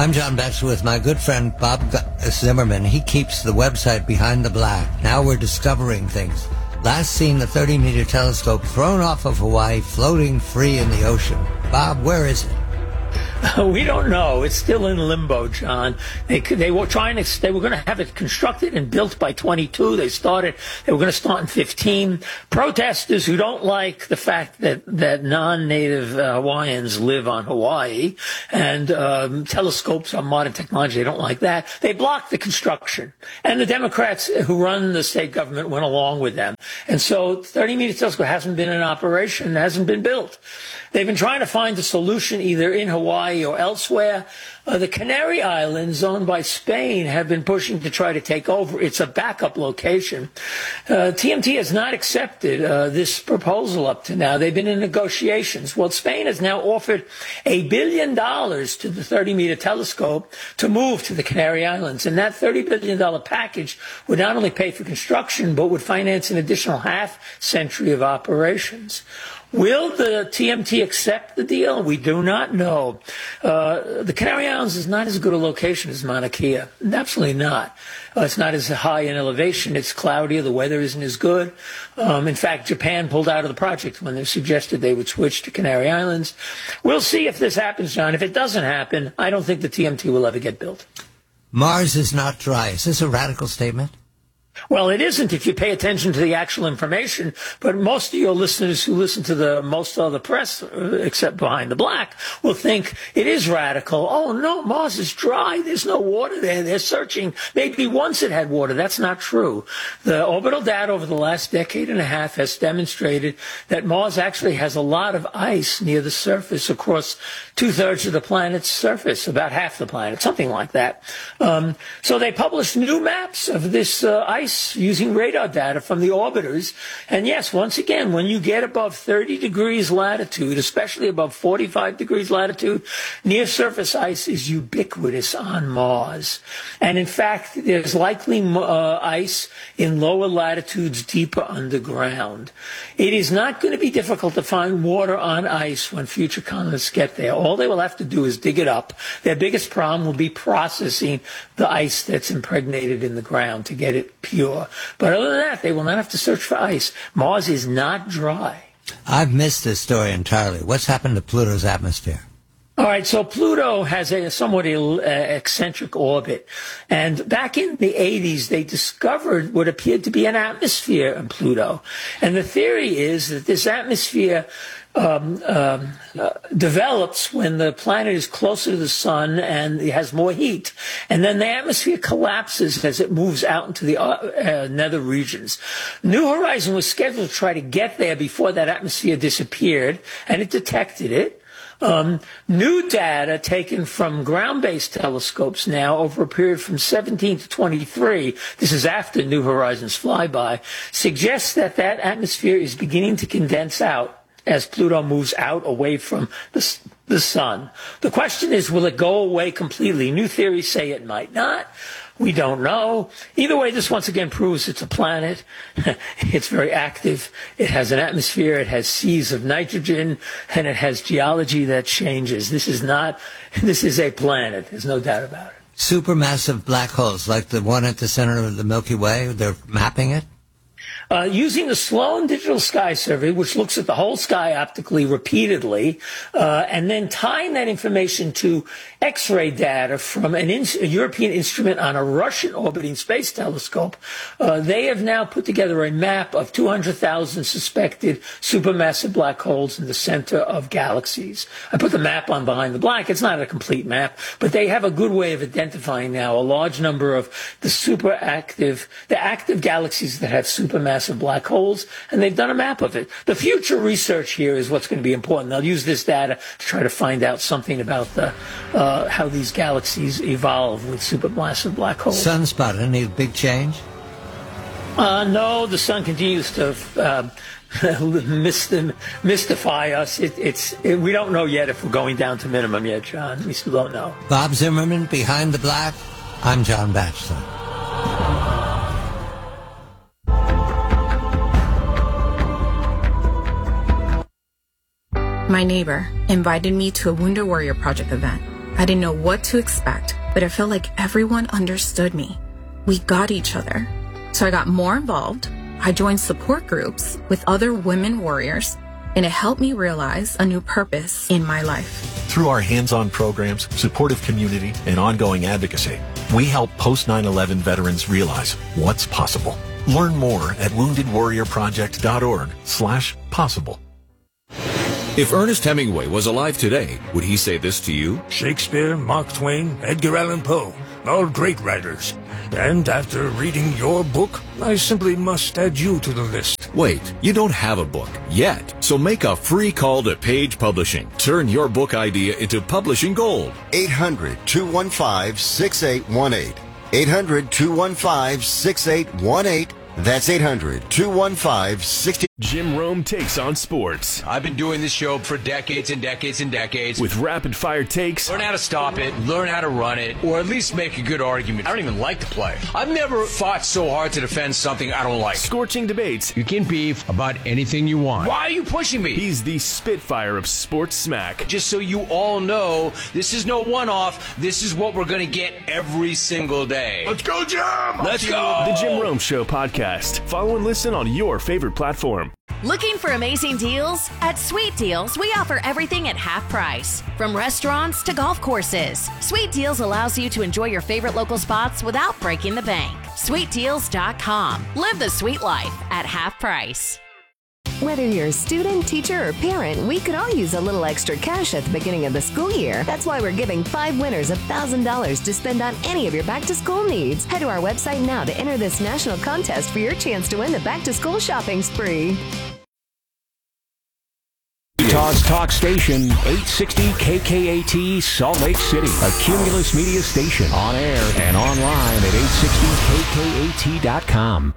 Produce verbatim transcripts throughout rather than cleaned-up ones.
I'm John Batchelor with my good friend Bob Zimmerman. He keeps the website Behind the Black. Now we're discovering things. Last seen the thirty-meter telescope thrown off of Hawaii, floating free in the ocean. Bob, where is it? We don't know. It's still in limbo, John. They they were trying to. They were going to have it constructed and built by twenty-two. They started. They were going to start in fifteen. Protesters who don't like the fact that that non-native uh, Hawaiians live on Hawaii and um, telescopes are modern technology. They don't like that. They blocked the construction, and the Democrats who run the state government went along with them. And so, thirty-meter telescope hasn't been in operation. Hasn't been built. They've been trying to find a solution either in Hawaii or elsewhere. Uh, the Canary Islands, owned by Spain, have been pushing to try to take over. It's a backup location. Uh, T M T has not accepted uh, this proposal up to now. They've been in negotiations. Well, Spain has now offered a billion dollars to the thirty-meter telescope to move to the Canary Islands. And that thirty billion dollars package would not only pay for construction, but would finance an additional half century of operations. Will the T M T accept the deal? We do not know. Uh, the Canary Islands is not as good a location as Mauna Kea. Absolutely not. Uh, it's not as high in elevation. It's cloudier. The weather isn't as good. Um, in fact, Japan pulled out of the project when they suggested they would switch to Canary Islands. We'll see if this happens, John. If it doesn't happen, I don't think the T M T will ever get built. Mars is not dry. Is this a radical statement? Well, it isn't if you pay attention to the actual information, but most of your listeners who listen to the most of the press, except Behind the Black, will think it is radical. Oh, no, Mars is dry. There's no water there. They're searching. Maybe once it had water. That's not true. The orbital data over the last decade and a half has demonstrated that Mars actually has a lot of ice near the surface across two-thirds of the planet's surface, about half the planet, something like that. Um, so they published new maps of this uh, ice using radar data from the orbiters. And yes, once again, when you get above thirty degrees latitude, especially above forty-five degrees latitude, near surface ice is ubiquitous on Mars. And in fact, there's likely uh, ice in lower latitudes deeper underground. It is not going to be difficult to find water on ice when future colonists get there. All they will have to do is dig it up. Their biggest problem will be processing the ice that's impregnated in the ground to get it pure. But other than that, they will not have to search for ice. Mars is not dry. I've missed this story entirely. What's happened to Pluto's atmosphere? All right, so Pluto has a somewhat uh, eccentric orbit. And back in the eighties, they discovered what appeared to be an atmosphere in Pluto. And the theory is that this atmosphere Um, um, uh, develops when the planet is closer to the sun and it has more heat. And then the atmosphere collapses as it moves out into the uh, uh, nether regions. New Horizon was scheduled to try to get there before that atmosphere disappeared, and it detected it. Um, new data taken from ground-based telescopes now over a period from seventeen to twenty-three, this is after New Horizons flyby, suggests that that atmosphere is beginning to condense out as Pluto moves out away from the, the sun. The question is, will it go away completely? New theories say it might not. We don't know. Either way, this once again proves it's a planet. It's very active. It has an atmosphere. It has seas of nitrogen, and it has geology that changes. This is not, this is a planet. There's no doubt about it. Supermassive black holes, like the one at the center of the Milky Way, they're mapping it? Uh, using the Sloan Digital Sky Survey, which looks at the whole sky optically repeatedly, uh, and then tying that information to X-ray data from an in- a European instrument on a Russian orbiting space telescope, uh, they have now put together a map of two hundred thousand suspected supermassive black holes in the center of galaxies. I put the map on Behind the Black. It's not a complete map, but they have a good way of identifying now a large number of the super active, the active galaxies that have supermassive black holes, and they've done a map of it. The future research here is what's going to be important. They'll use this data to try to find out something about the uh, how these galaxies evolve with supermassive black holes. Sunspot, any big change? Uh, no, the sun continues to uh, mystify us. It, it's it, we don't know yet if we're going down to minimum yet, John. We still don't know. Bob Zimmerman, Behind the Black. I'm John Batchelor. My neighbor invited me to a Wounded Warrior Project event. I didn't know what to expect, but I felt like everyone understood me. We got each other. So I got more involved. I joined support groups with other women warriors, and it helped me realize a new purpose in my life. Through our hands-on programs, supportive community, and ongoing advocacy, we help post nine eleven veterans realize what's possible. Learn more at wounded warrior project dot org slash possible. If Ernest Hemingway was alive today, would he say this to you? Shakespeare, Mark Twain, Edgar Allan Poe, all great writers. And after reading your book, I simply must add you to the list. Wait, you don't have a book yet, so make a free call to Page Publishing. Turn your book idea into publishing gold. eight hundred, two one five, six eight one eight. eight hundred, two one five, six eight one eight. That's eight hundred, two one five, six eight one eight. Jim Rome takes on sports. I've been doing this show for decades and decades and decades. With rapid-fire takes. Learn how to stop it, learn how to run it, or at least make a good argument. I don't even like the play. I've never fought so hard to defend something I don't like. Scorching debates. You can beef about anything you want. Why are you pushing me? He's the Spitfire of sports smack. Just so you all know, this is no one-off. This is what we're going to get every single day. Let's go, Jim! Let's go! The Jim Rome Show podcast. Follow and listen on your favorite platform. Looking for amazing deals? At Sweet Deals, we offer everything at half price. From restaurants to golf courses, Sweet Deals allows you to enjoy your favorite local spots without breaking the bank. sweet deals dot com. Live the sweet life at half price. Whether you're a student, teacher, or parent, we could all use a little extra cash at the beginning of the school year. That's why we're giving five winners one thousand dollars to spend on any of your back-to-school needs. Head to our website now to enter this national contest for your chance to win the back-to-school shopping spree. Utah's talk station, eight sixty K K A T, Salt Lake City. A Cumulus Media station. On air and online at eight sixty K K A T dot com.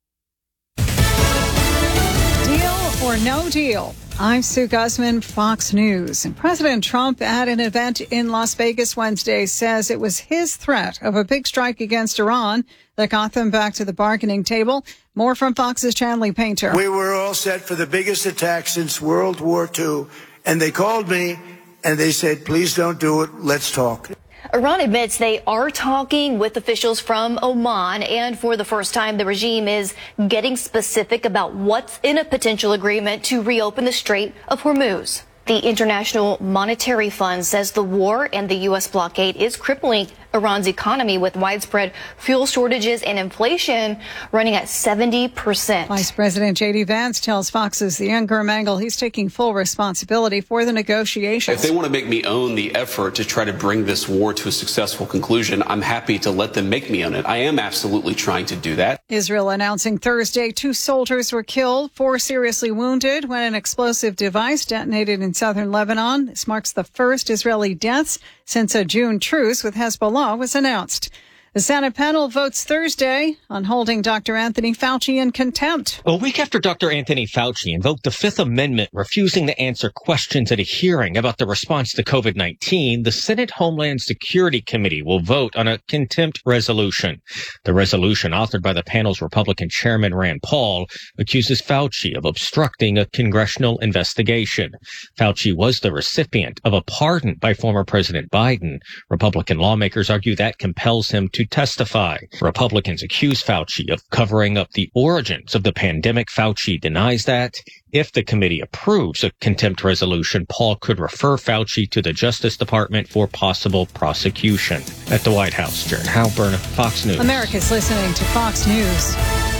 Or no deal. I'm Sue Guzman, Fox News. And President Trump at an event in Las Vegas Wednesday says it was his threat of a big strike against Iran that got them back to the bargaining table. More from Fox's Chanley Painter. We were all set for the biggest attack since World War Two. And they called me and they said, please don't do it. Let's talk. Iran admits they are talking with officials from Oman, and for the first time, the regime is getting specific about what's in a potential agreement to reopen the Strait of Hormuz. The International Monetary Fund says the war and the U S blockade is crippling Iran's economy with widespread fuel shortages and inflation running at seventy percent. Vice President J D Vance tells Fox's The Ingram Angle he's taking full responsibility for the negotiations. If they want to make me own the effort to try to bring this war to a successful conclusion, I'm happy to let them make me own it. I am absolutely trying to do that. Israel announcing Thursday two soldiers were killed, four seriously wounded when an explosive device detonated in southern Lebanon. This marks the first Israeli deaths since a June truce with Hezbollah was announced. The Senate panel votes Thursday on holding Doctor Anthony Fauci in contempt. A week after Doctor Anthony Fauci invoked the Fifth Amendment, refusing to answer questions at a hearing about the response to COVID nineteen, the Senate Homeland Security Committee will vote on a contempt resolution. The resolution, authored by the panel's Republican chairman Rand Paul, accuses Fauci of obstructing a congressional investigation. Fauci was the recipient of a pardon by former President Biden. Republican lawmakers argue that compels him to testify. Republicans accuse Fauci of covering up the origins of the pandemic. Fauci denies that. If the committee approves a contempt resolution, Paul could refer Fauci to the Justice Department for possible prosecution. At the White House, Jared Halpern, Fox News. America's listening to Fox News.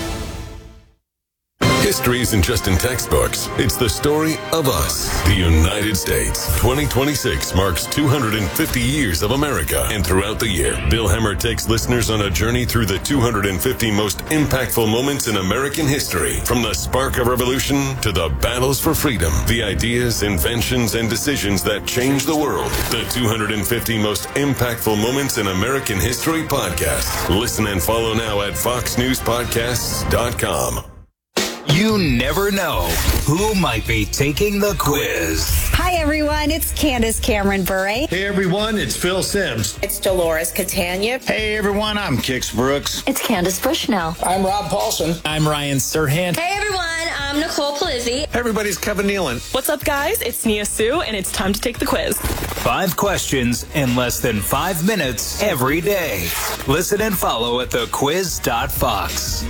History isn't just in textbooks. It's the story of us, the United States. twenty twenty-six marks two hundred fifty years of America. And throughout the year, Bill Hemmer takes listeners on a journey through the two hundred fifty most impactful moments in American history. From the spark of revolution to the battles for freedom, the ideas, inventions, and decisions that changed the world. The two hundred fifty most impactful moments in American history podcast. Listen and follow now at fox news podcasts dot com. You never know who might be taking the quiz. Hi, everyone. It's Candace Cameron Bure. Hey, everyone. It's Phil Sims. It's Dolores Catania. Hey, everyone. I'm Kix Brooks. It's Candace Bushnell. I'm Rob Paulson. I'm Ryan Serhant. Hey, everyone. I'm I'm Nicole Palizzi. Hey, everybody's Kevin Nealon. What's up, guys? It's Nia Sue, and it's time to take the quiz. Five questions in less than five minutes every day. Listen and follow at the quiz dot fox.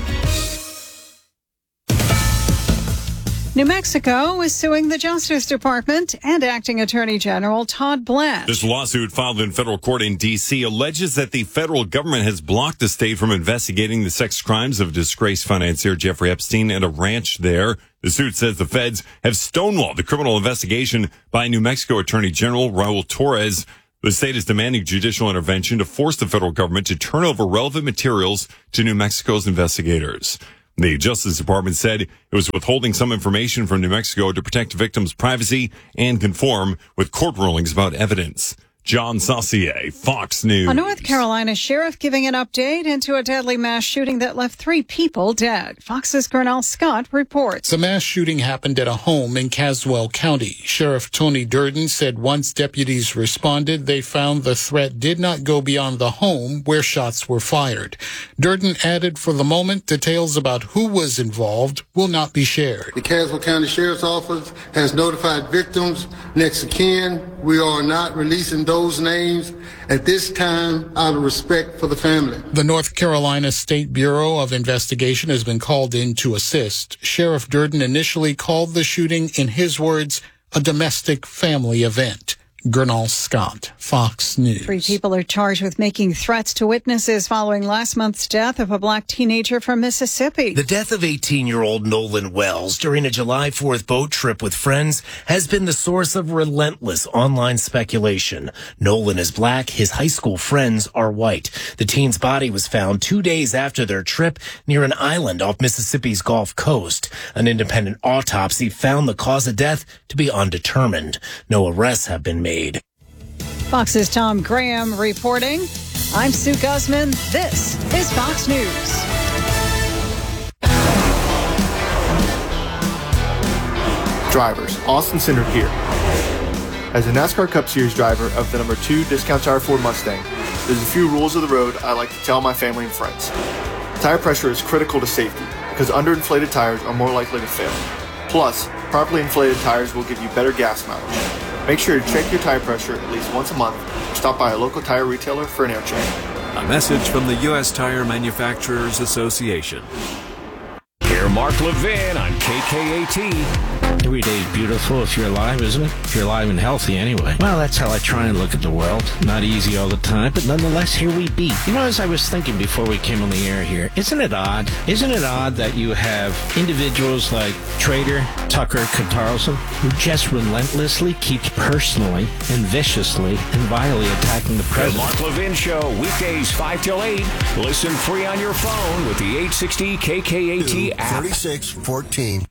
New Mexico is suing the Justice Department and Acting Attorney General Todd Blanche. This lawsuit filed in federal court in D C alleges that the federal government has blocked the state from investigating the sex crimes of disgraced financier Jeffrey Epstein at a ranch there. The suit says the feds have stonewalled the criminal investigation by New Mexico Attorney General Raul Torres. The state is demanding judicial intervention to force the federal government to turn over relevant materials to New Mexico's investigators. The Justice Department said it was withholding some information from New Mexico to protect victims' privacy and conform with court rulings about evidence. John Saucier, Fox News. A North Carolina sheriff giving an update into a deadly mass shooting that left three people dead. Fox's Gernal Scott reports. The mass shooting happened at a home in Caswell County. Sheriff Tony Durden said once deputies responded, they found the threat did not go beyond the home where shots were fired. Durden added, for the moment, details about who was involved will not be shared. The Caswell County Sheriff's Office has notified victims, next of kin. We are not releasing those names at this time out of respect for the family. The North Carolina State Bureau of Investigation has been called in to assist. Sheriff Durden initially called the shooting, in his words, a domestic family event. Gernal Scott, Fox News. Three people are charged with making threats to witnesses following last month's death of a black teenager from Mississippi. The death of eighteen-year-old Nolan Wells during a July fourth boat trip with friends has been the source of relentless online speculation. Nolan is black. His high school friends are white. The teen's body was found two days after their trip near an island off Mississippi's Gulf Coast. An independent autopsy found the cause of death to be undetermined. No arrests have been made. Fox's Tom Graham reporting. I'm Sue Guzman. This is Fox News. Drivers, Austin Center here. As a NASCAR Cup Series driver of the number two Discount Tire Ford Mustang, there's a few rules of the road I like to tell my family and friends. Tire pressure is critical to safety because underinflated tires are more likely to fail. Plus, properly inflated tires will give you better gas mileage. Make sure to check your tire pressure at least once a month or stop by a local tire retailer for an air check. A message from the U S Tire Manufacturers Association. Hear Mark Levin on K K A T. Every day is beautiful if you're alive, isn't it? If you're alive and healthy anyway. Well, that's how I try and look at the world. Not easy all the time, but nonetheless, here we be. You know, as I was thinking before we came on the air here, isn't it odd? Isn't it odd that you have individuals like Trader Tucker Carlson, who just relentlessly keeps personally and viciously and vilely attacking the president? The Mark Levin Show, weekdays five till eight. Listen free on your phone with the eight sixty K K A T app. thirty-six fourteen.